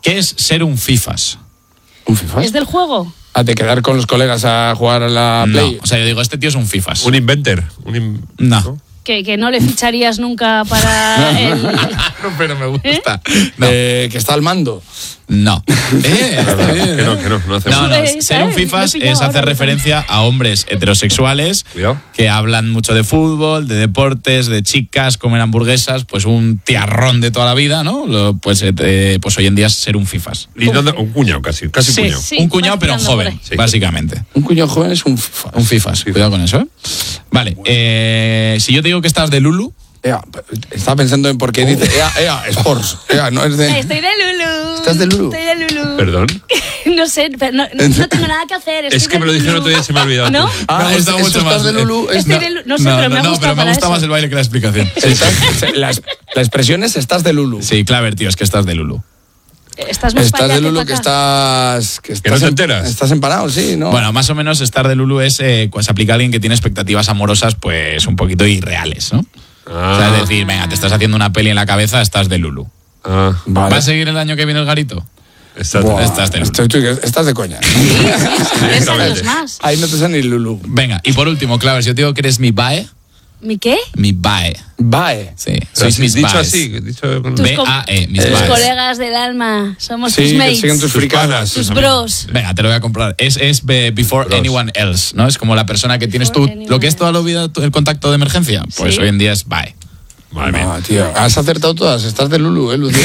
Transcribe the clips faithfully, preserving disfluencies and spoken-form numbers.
¿Qué es ser un fifas? ¿Un fifas? ¿Es del juego? ¿A de quedar con los colegas a jugar a la Play? No, o sea, yo digo, este tío es un fifas. Un inventor. Un in... No. ¿no? Que, que no le ficharías nunca para el... Pero me gusta. No. Eh, que está al mando. No. Eh, que no, que no, no hace No, no, Sube, ser un ¿sabes? fifas Me he pillado es hacer ahora. referencia a hombres heterosexuales Cuidado. que hablan mucho de fútbol, de deportes, de chicas, comen hamburguesas, pues un tiarrón de toda la vida, ¿no? Lo- Pues, eh, pues hoy en día es ser un fifas. Y no, un cuñado casi, casi Sí, cuñado. Sí, un cuñado vas pero tirando por joven, ahí. Sí. básicamente. Un cuñado joven es un fifas. Un fifas, cuidado con eso, ¿eh? Vale, eh, si yo te digo que estás de Lulu, Ea, estaba pensando en por qué dice Ea, Ea, Sports. Ea, no es de... Estoy de Lulu. ¿Estás de Lulu? Estoy de Lulu. Perdón. No sé, pero no, no tengo nada que hacer. estoy Es que de me lo dijeron Lulu. otro día y se me ha olvidado. ¿No? Ah, Me ha es- gustado eso mucho estás más. de Lulu. es- Estoy de Lulu. No sé, no, pero no, me ha no, gustado pero me para gusta eso. más el baile que la explicación. Estás- la, la expresión es estás de Lulu. Sí, Claver, tío, es que estás de Lulu. Estás más para Estás allá de Lulu para que acá. estás... Que, no estás te em- enteras. Estás empanado, sí, ¿no? Bueno, más o menos estar de Lulu es eh, cuando se aplica a alguien que tiene expectativas amorosas pues un poquito irreales, ¿no? Ah, O sea, es decir, venga, te estás haciendo una peli en la cabeza, estás de Lulu. ah, Vale. ¿Va a seguir el año que viene el garito? está- Buah, estás de Lulu. estoy- estoy- estás de coña. Tres años más. Ahí no te sale ni Lulu. Venga, y por último, Claver, si yo te digo que eres mi bae, ¿Mi qué? mi bae. Bye. Sí, Pero sois así, mis dicho baes. así, dicho con... Tus B A E, mis Tus baes. colegas del alma. Somos Sí, tus que mates. siguen tus Tus fricadas. panas, Tus tus bros. Venga, te lo voy a comprar. Es, es be- before Bros. anyone else, ¿no? Es como la persona que tienes tú, Before anyone lo que es toda la vida tu- el contacto de emergencia. Pues Sí. hoy en día es bye. Madre mía. No, tío, has acertado todas. Estás de Lulu, ¿eh, Lucía?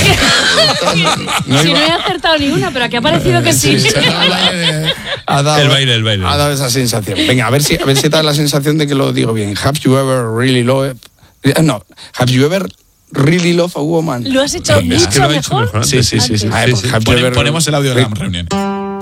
No Si iba- no he acertado ni una, pero aquí ha parecido que sí. Sí, sí, ha dado- El baile, el baile. Ha dado esa sensación. Venga, a ver si, a ver si te da la sensación de que lo digo bien. Have you ever really loved... No, have you ever really loved a woman? Lo has hecho Es que mucho lo ha dicho mejor. mejor Sí, antes. sí, sí, sí. Ay, pues, have you Pone- ever- ponemos el audio de la reunión.